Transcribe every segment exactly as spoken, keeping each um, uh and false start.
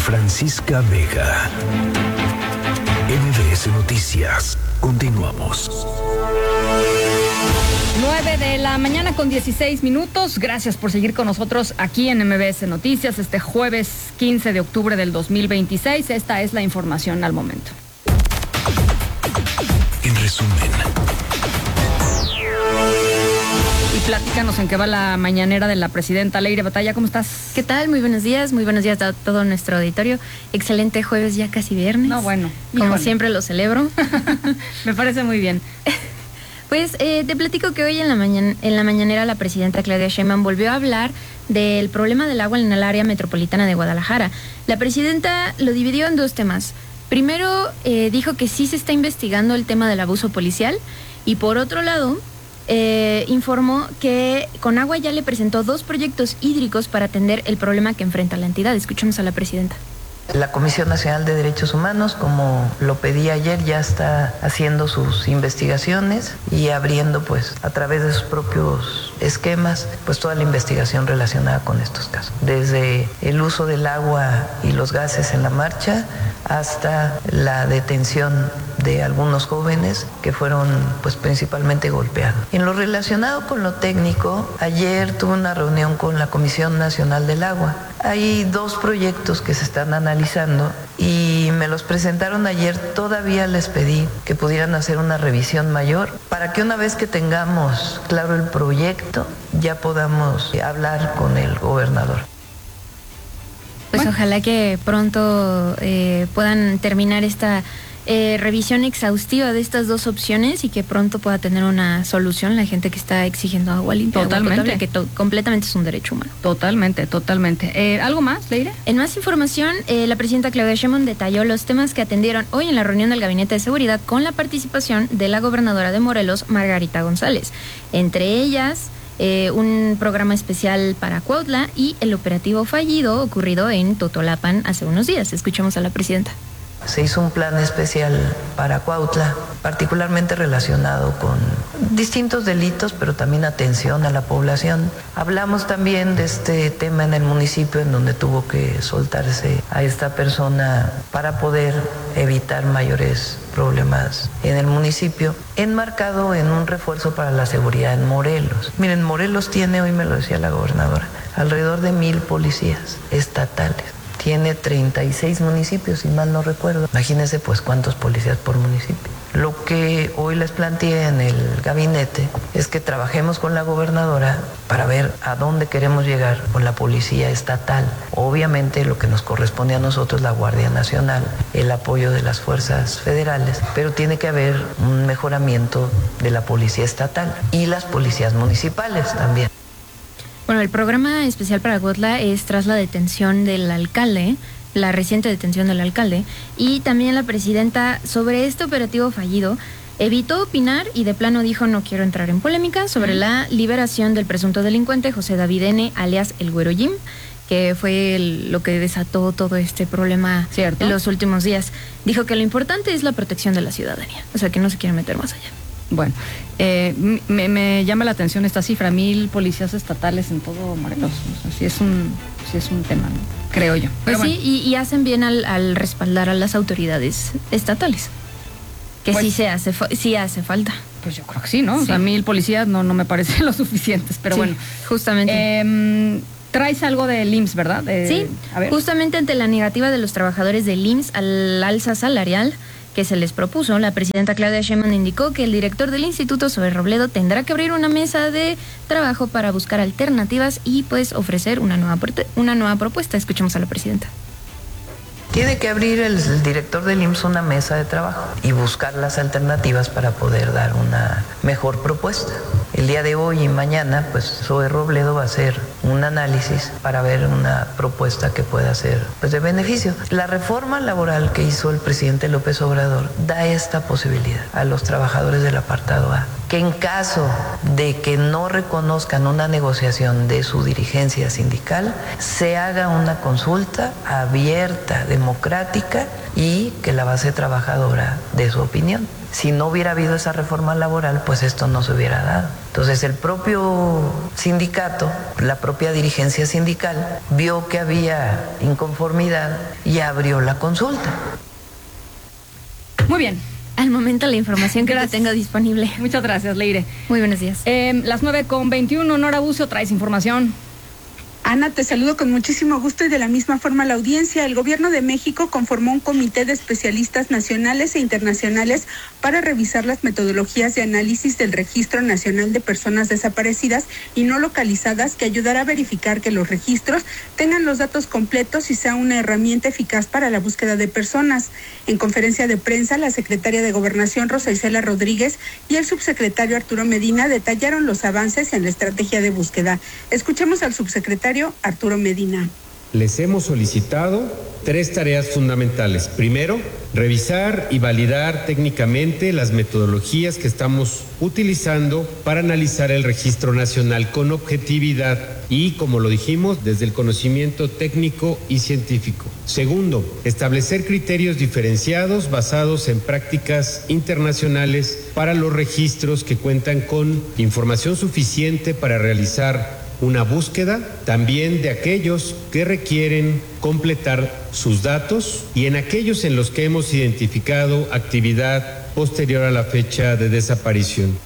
Francisca Vega. M B S Noticias. Continuamos. nueve de la mañana con dieciséis minutos. Gracias por seguir con nosotros aquí en M B S Noticias este jueves quince de octubre del dos mil veintiséis. Esta es la información al momento. En resumen. Y platícanos en qué va la mañanera de la presidenta Leire Batalla. ¿Cómo estás? ¿Qué tal? Muy buenos días, muy buenos días a todo nuestro auditorio. Excelente jueves, ya casi viernes. No, bueno. Como híjole. siempre lo celebro. Me parece muy bien. Pues eh, te platico que hoy en la, mañana, en la mañanera la presidenta Claudia Sheinbaum volvió a hablar del problema del agua en el área metropolitana de Guadalajara. La presidenta lo dividió en dos temas. Primero, eh, dijo que sí se está investigando el tema del abuso policial y por otro lado, eh, informó que Conagua ya le presentó dos proyectos hídricos para atender el problema que enfrenta la entidad. Escuchemos a la presidenta. La Comisión Nacional de Derechos Humanos, como lo pedí ayer, ya está haciendo sus investigaciones y abriendo, pues, a través de sus propios esquemas, pues, toda la investigación relacionada con estos casos. Desde el uso del agua y los gases en la marcha hasta la detención de algunos jóvenes que fueron, pues, principalmente golpeados. En lo relacionado con lo técnico, ayer tuve una reunión con la Comisión Nacional del Agua. Hay dos proyectos que se están analizando y me los presentaron ayer. Todavía les pedí que pudieran hacer una revisión mayor para que una vez que tengamos claro el proyecto ya podamos hablar con el gobernador. Pues bueno, ojalá que pronto eh, puedan terminar esta eh, revisión exhaustiva de estas dos opciones y que pronto pueda tener una solución la gente que está exigiendo agua limpia. Totalmente. Agua potable, que to- completamente es un derecho humano. Totalmente, totalmente. Eh, ¿Algo más, Leire? En más información, eh, la presidenta Claudia Sheinbaum detalló los temas que atendieron hoy en la reunión del Gabinete de Seguridad con la participación de la gobernadora de Morelos, Margarita González. Entre ellas, Eh, un programa especial para Cuautla y el operativo fallido ocurrido en Totolapan hace unos días. Escuchemos a la presidenta. Se hizo un plan especial para Cuautla, particularmente relacionado con distintos delitos, pero también atención a la población. Hablamos también de este tema en el municipio, en donde tuvo que soltarse a esta persona para poder evitar mayores problemas en el municipio, enmarcado en un refuerzo para la seguridad en Morelos. Miren, Morelos tiene, hoy me lo decía la gobernadora, alrededor de mil policías estatales. Tiene treinta y seis municipios, si mal no recuerdo. Imagínense, pues, cuántos policías por municipio. Lo que hoy les planteé en el gabinete es que trabajemos con la gobernadora para ver a dónde queremos llegar con la policía estatal. Obviamente lo que nos corresponde a nosotros, la Guardia Nacional, el apoyo de las fuerzas federales, pero tiene que haber un mejoramiento de la policía estatal y las policías municipales también. Bueno, el programa especial para Cuautla es tras la detención del alcalde, la reciente detención del alcalde, y también la presidenta sobre este operativo fallido evitó opinar y de plano dijo no quiero entrar en polémica sobre mm. la liberación del presunto delincuente José David N., alias El Güero Jim, que fue el, lo que desató todo este problema ¿Cierto? En los últimos días. Dijo que lo importante es la protección de la ciudadanía, o sea que no se quiere meter más allá. Bueno, eh, me, me llama la atención esta cifra, mil policías estatales en todo Morelos. O sea, sí es un, sí es un tema, ¿no? Creo yo. Pues Pero sí, bueno. y, y hacen bien al, al respaldar a las autoridades estatales, que Pues, sí se hace, sí hace falta. Pues yo creo que sí, ¿no? Sí. O sea, mil policías no, no me parecen lo suficientes, pero Sí, bueno. justamente. Eh, traes algo del I M S S, ¿verdad? De, Sí, a ver. justamente ante la negativa de los trabajadores del I M S S al alza salarial que se les propuso, la presidenta Claudia Sheinbaum indicó que el director del Instituto Zoe Robledo tendrá que abrir una mesa de trabajo para buscar alternativas y pues ofrecer una nueva, una nueva propuesta. Escuchemos a la presidenta. Tiene que abrir el, el director del I M S S una mesa de trabajo y buscar las alternativas para poder dar una mejor propuesta. El día de hoy y mañana, pues Zoe Robledo va a hacer un análisis para ver una propuesta que pueda ser, pues, de beneficio. La reforma laboral que hizo el presidente López Obrador da esta posibilidad a los trabajadores del apartado A que en caso de que no reconozcan una negociación de su dirigencia sindical, se haga una consulta abierta, democrática y que la base trabajadora dé su opinión. Si no hubiera habido esa reforma laboral, pues esto no se hubiera dado. Entonces el propio sindicato, la propia dirigencia sindical, vio que había inconformidad y abrió la consulta. Muy bien. Al momento la información que Gracias. te tengo disponible. Muchas gracias, Leire. Muy buenos días. Eh, las nueve con veintiuno, Nora Bucio, traes información. Ana, te saludo con muchísimo gusto y de la misma forma la audiencia. El Gobierno de México conformó un comité de especialistas nacionales e internacionales para revisar las metodologías de análisis del Registro Nacional de Personas Desaparecidas y No Localizadas, que ayudará a verificar que los registros tengan los datos completos y sea una herramienta eficaz para la búsqueda de personas. En conferencia de prensa, la secretaria de Gobernación, Rosa Isela Rodríguez, y el subsecretario Arturo Medina detallaron los avances en la estrategia de búsqueda. Escuchemos al subsecretario Arturo Medina. Les hemos solicitado tres tareas fundamentales. Primero, revisar y validar técnicamente las metodologías que estamos utilizando para analizar el registro nacional con objetividad y, como lo dijimos, desde el conocimiento técnico y científico. Segundo, establecer criterios diferenciados basados en prácticas internacionales para los registros que cuentan con información suficiente para realizar una búsqueda, también de aquellos que requieren completar sus datos y en aquellos en los que hemos identificado actividad posterior a la fecha de desaparición.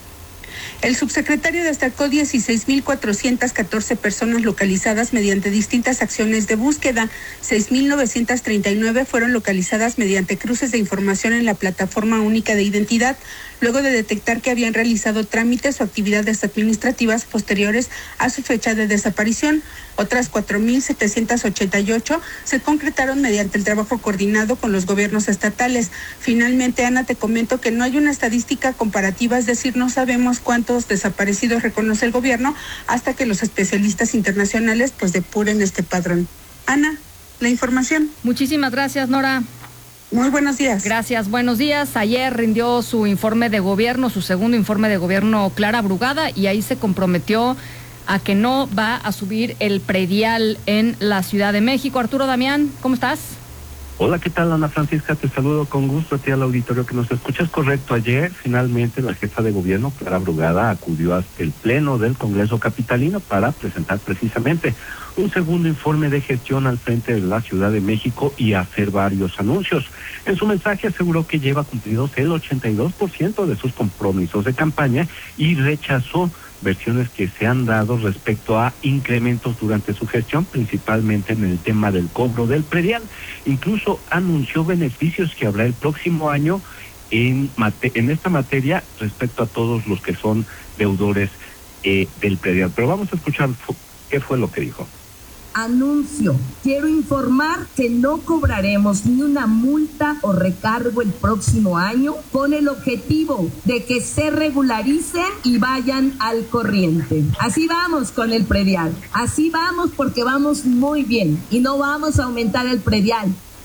El subsecretario destacó dieciséis mil cuatrocientas catorce personas localizadas mediante distintas acciones de búsqueda. seis mil novecientas treinta y nueve fueron localizadas mediante cruces de información en la plataforma única de identidad, luego de detectar que habían realizado trámites o actividades administrativas posteriores a su fecha de desaparición. Otras cuatro mil setecientas ochenta y ocho se concretaron mediante el trabajo coordinado con los gobiernos estatales. Finalmente, Ana, te comento que no hay una estadística comparativa, es decir, no sabemos cuántos desaparecidos reconoce el gobierno hasta que los especialistas internacionales pues depuren este padrón. Ana, la información. Muchísimas gracias, Nora. Muy buenos días. Gracias, buenos días. Ayer rindió su informe de gobierno, su segundo informe de gobierno, Clara Brugada, y ahí se comprometió a que no va a subir el predial en la Ciudad de México. Arturo Damián, ¿cómo estás? Hola, ¿qué tal, Ana Francisca? Te saludo con gusto a ti, al auditorio que nos escucha. Es correcto, ayer finalmente la jefa de gobierno, Clara Brugada, acudió hasta el pleno del Congreso Capitalino para presentar precisamente un segundo informe de gestión al frente de la Ciudad de México y hacer varios anuncios. En su mensaje aseguró que lleva cumplidos el ochenta y dos por ciento de sus compromisos de campaña y rechazó versiones que se han dado respecto a incrementos durante su gestión, principalmente en el tema del cobro del predial. Incluso anunció beneficios que habrá el próximo año en, mate- en esta materia respecto a todos los que son deudores eh, del predial. Pero vamos a escuchar fu- qué fue lo que dijo. Anuncio, quiero informar que no cobraremos ni una multa o recargo el próximo año con el objetivo de que se regularicen y vayan al corriente. Así vamos con el predial, así vamos porque vamos muy bien y no vamos a aumentar el predial.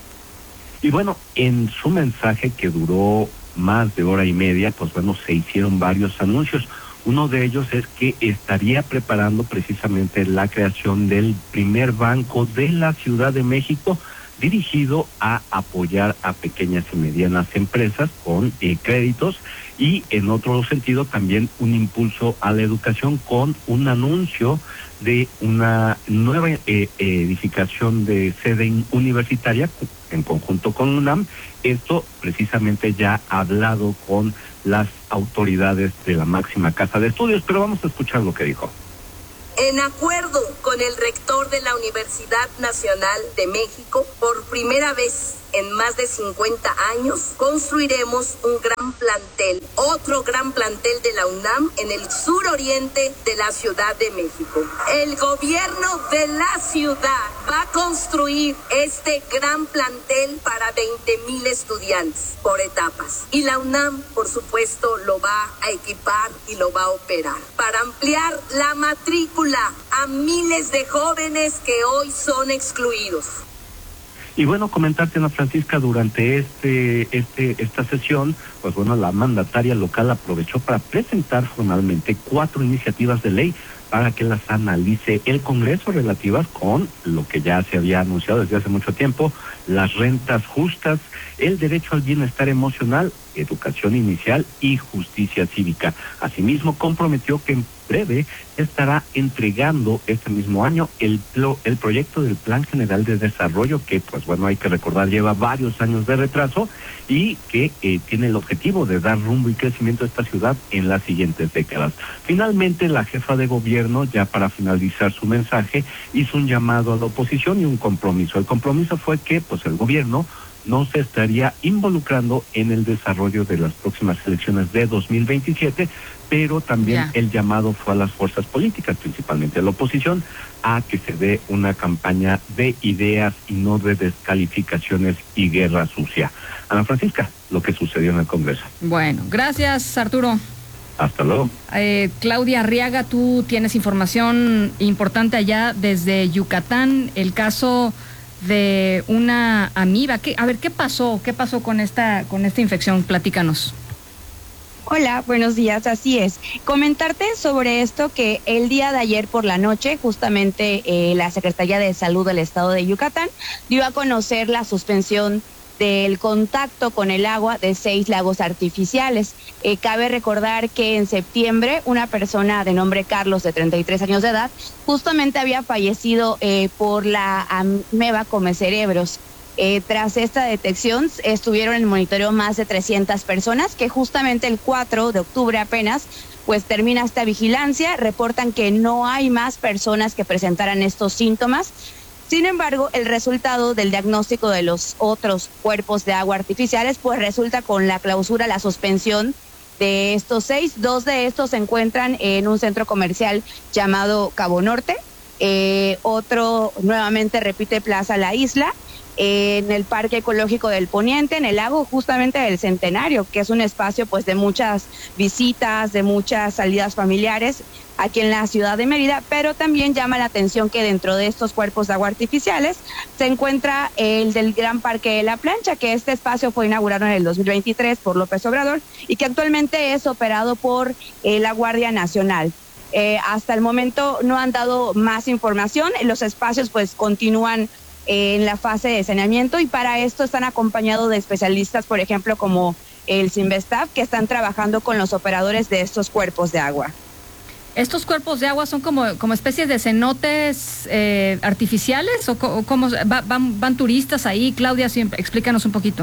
Y bueno, en su mensaje que duró más de hora y media, pues bueno, se hicieron varios anuncios. Uno de ellos es que estaría preparando precisamente la creación del primer banco de la Ciudad de México dirigido a apoyar a pequeñas y medianas empresas con eh, créditos y en otro sentido también un impulso a la educación con un anuncio de una nueva eh, edificación de sede universitaria en conjunto con UNAM. Esto precisamente ya ha hablado con las autoridades de la máxima casa de estudios, pero vamos a escuchar lo que dijo. En acuerdo con el rector de la Universidad Nacional de México, por primera vez en más de cincuenta años, construiremos un gran plantel, otro gran plantel de la UNAM en el suroriente de la Ciudad de México. El gobierno de la ciudad va a construir este gran plantel para veinte mil estudiantes por etapas. Y la UNAM, por supuesto, lo va a equipar y lo va a operar para ampliar la matrícula a miles de jóvenes que hoy son excluidos. Y bueno, comentarte, Ana Francisca, durante este, este, esta sesión, pues bueno, la mandataria local aprovechó para presentar formalmente cuatro iniciativas de ley para que las analice el Congreso relativas con lo que ya se había anunciado desde hace mucho tiempo, las rentas justas, el derecho al bienestar emocional, educación inicial y justicia cívica. Asimismo, comprometió que en breve estará entregando este mismo año el, el proyecto del Plan General de Desarrollo, que pues bueno, hay que recordar, lleva varios años de retraso y que eh, tiene el objetivo de dar rumbo y crecimiento a esta ciudad en las siguientes décadas. Finalmente, la jefa de gobierno, ya para finalizar su mensaje, hizo un llamado a la oposición y un compromiso. El compromiso fue que pues el gobierno no se estaría involucrando en el desarrollo de las próximas elecciones de dos mil veintisiete, pero también yeah. el llamado fue a las fuerzas políticas, principalmente a la oposición, a que se dé una campaña de ideas y no de descalificaciones y guerra sucia. Ana Francisca, lo que sucedió en el Congreso. Bueno, gracias, Arturo. Hasta luego. Eh, Claudia Arriaga, tú tienes información importante allá desde Yucatán, el caso de una amiba. ¿Qué, a ver, ¿qué pasó? ¿Qué pasó con esta, con esta infección? Platícanos. Hola, buenos días, así es. Comentarte sobre esto que el día de ayer por la noche, justamente eh, la Secretaría de Salud del Estado de Yucatán dio a conocer la suspensión del contacto con el agua de seis lagos artificiales. Eh, cabe recordar que en septiembre una persona de nombre Carlos, de treinta y tres años de edad, justamente había fallecido eh, por la ameba comecerebros. Eh, tras esta detección estuvieron en monitoreo más de trescientas personas que justamente el cuatro de octubre apenas pues termina esta vigilancia, reportan que no hay más personas que presentaran estos síntomas. Sin embargo, el resultado del diagnóstico de los otros cuerpos de agua artificiales pues resulta con la clausura, la suspensión de estos seis. Dos de estos se encuentran en un centro comercial llamado Cabo Norte, eh, otro nuevamente repite Plaza La Isla, en el Parque Ecológico del Poniente, en el lago justamente del Centenario, que es un espacio pues de muchas visitas, de muchas salidas familiares aquí en la ciudad de Mérida, pero también llama la atención que dentro de estos cuerpos de agua artificiales se encuentra el del Gran Parque de la Plancha, que este espacio fue inaugurado en el dos mil veintitrés por López Obrador y que actualmente es operado por eh, la Guardia Nacional. Eh, hasta el momento no han dado más información, los espacios pues continúan en la fase de saneamiento y para esto están acompañados de especialistas, por ejemplo, como el Sinvestav, que están trabajando con los operadores de estos cuerpos de agua. ¿Estos cuerpos de agua son como, como especies de cenotes eh, artificiales o, o cómo va, van, van turistas ahí? Claudia, siempre, explícanos un poquito.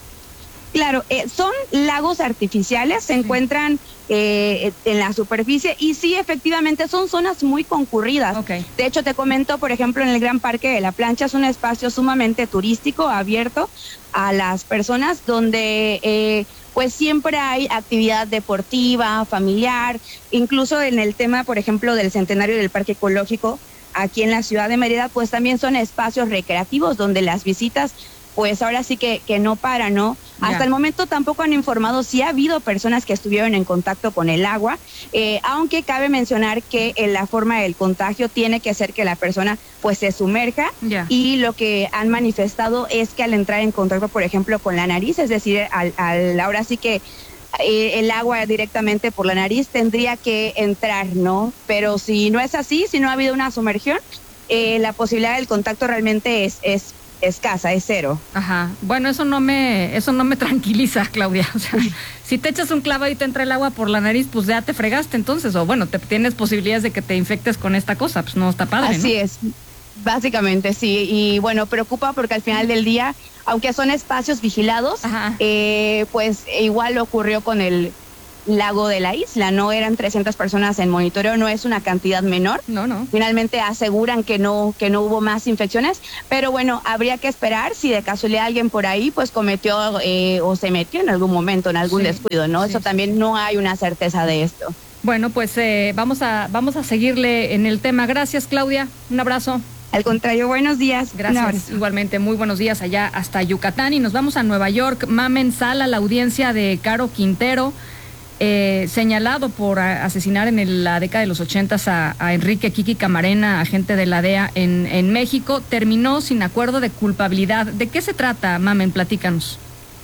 Claro, eh, son lagos artificiales, se sí. encuentran eh, en la superficie y sí, efectivamente, son zonas muy concurridas. Okay. De hecho, te comento, por ejemplo, en el Gran Parque de la Plancha es un espacio sumamente turístico, abierto a las personas, donde eh, pues siempre hay actividad deportiva, familiar, incluso en el tema, por ejemplo, del Centenario del Parque Ecológico, aquí en la ciudad de Mérida, pues también son espacios recreativos donde las visitas pues ahora sí que, que no para, ¿no? Ya. Hasta el momento tampoco han informado si ha habido personas que estuvieron en contacto con el agua, eh, aunque cabe mencionar que en la forma del contagio tiene que ser que la persona pues se sumerja ya. Y lo que han manifestado es que al entrar en contacto, por ejemplo, con la nariz, es decir, al, al ahora sí que eh, el agua directamente por la nariz tendría que entrar, ¿no? Pero si no es así, si no ha habido una sumergión, eh, la posibilidad del contacto realmente es, es escasa, es cero. Ajá. Bueno, eso no me, eso no me tranquiliza, Claudia. O sea, si te echas un clavo y te entra el agua por la nariz, pues ya te fregaste entonces, o bueno, te tienes posibilidades de que te infectes con esta cosa, pues no está padre, Así ¿no? es, básicamente sí, y bueno, preocupa porque al final del día, aunque son espacios vigilados, eh, pues igual ocurrió con el lago de la isla, no eran trescientas personas en monitoreo, no es una cantidad menor. No, no. Finalmente aseguran que no que no hubo más infecciones, pero bueno, habría que esperar si de casualidad alguien por ahí pues cometió eh, o se metió en algún momento en algún sí, descuido, ¿no? Sí, Eso sí. También no hay una certeza de esto. Bueno, pues eh, vamos a vamos a seguirle en el tema. Gracias, Claudia. Un abrazo. Al contrario, buenos días. Gracias. Igualmente, muy buenos días allá hasta Yucatán y nos vamos a Nueva York. Mamen Sala, la audiencia de Caro Quintero. eh, señalado por a, asesinar en el, la década de los ochentas a, a Enrique Kiki Camarena, agente de la D E A en, en México, terminó sin acuerdo de culpabilidad. ¿De qué se trata, Mamen? Platícanos.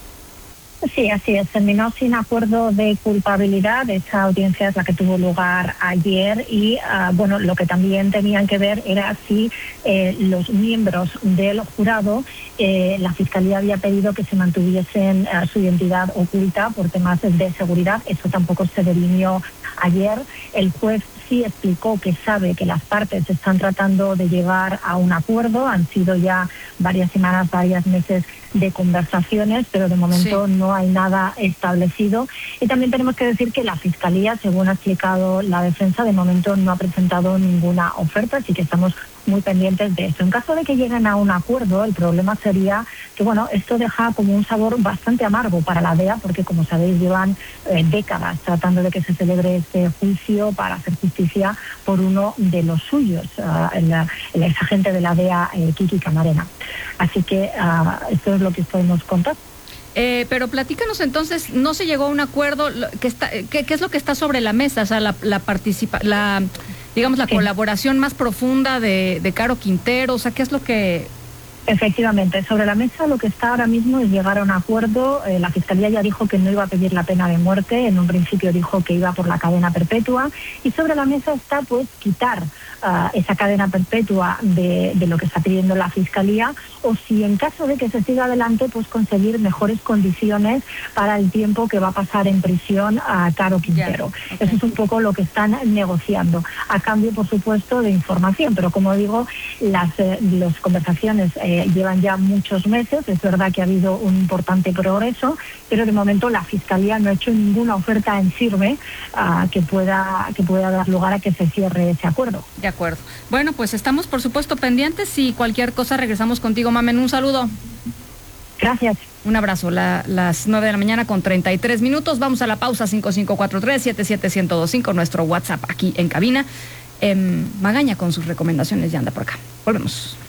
Sí, así es. Terminó sin acuerdo de culpabilidad. Esa audiencia es la que tuvo lugar ayer y, uh, bueno, lo que también tenían que ver era si eh, los miembros del jurado, eh, la Fiscalía había pedido que se mantuviesen uh, su identidad oculta por temas de seguridad. Eso tampoco se derimió ayer. El juez sí explicó que sabe que las partes están tratando de llegar a un acuerdo. Han sido ya varias semanas, varios meses de conversaciones, pero de momento sí. no hay nada establecido. Y también tenemos que decir que la Fiscalía, según ha explicado la defensa, de momento no ha presentado ninguna oferta, así que estamos muy pendientes de esto. En caso de que lleguen a un acuerdo, el problema sería que, bueno, esto deja como un sabor bastante amargo para la D E A, porque, como sabéis, llevan eh, décadas tratando de que se celebre este juicio para hacer justicia por uno de los suyos, uh, el, el exagente de la D E A, eh, Kiki Camarena. Así que uh, esto es lo que podemos contar. Eh, pero platícanos entonces, ¿no se llegó a un acuerdo? ¿Qué, está, qué, qué es lo que está sobre la mesa? O sea, la, la participa, la, digamos, la sí. colaboración más profunda de, de Caro Quintero, o sea, ¿qué es lo que...? Efectivamente, sobre la mesa lo que está ahora mismo es llegar a un acuerdo. Eh, la Fiscalía ya dijo que no iba a pedir la pena de muerte, en un principio dijo que iba por la cadena perpetua, y sobre la mesa está pues quitar uh, esa cadena perpetua de, de lo que está pidiendo la Fiscalía, o si en caso de que se siga adelante, pues conseguir mejores condiciones para el tiempo que va a pasar en prisión a Caro Quintero. Yeah, okay. Eso es un poco lo que están negociando, a cambio, por supuesto, de información, pero como digo, las, eh, las conversaciones eh, llevan ya muchos meses. Es verdad que ha habido un importante progreso, pero de momento la Fiscalía no ha hecho ninguna oferta en firme uh, que pueda que pueda dar lugar a que se cierre ese acuerdo. De acuerdo. Bueno, pues estamos por supuesto pendientes y cualquier cosa regresamos contigo, Mamen. Un saludo. Gracias. Un abrazo. La, las nueve de la mañana con treinta y tres minutos. Vamos a la pausa. Cinco cinco cuatro tres siete siete uno cero dos cinco, nuestro WhatsApp aquí en cabina. Eh, Magaña con sus recomendaciones ya anda por acá. Volvemos.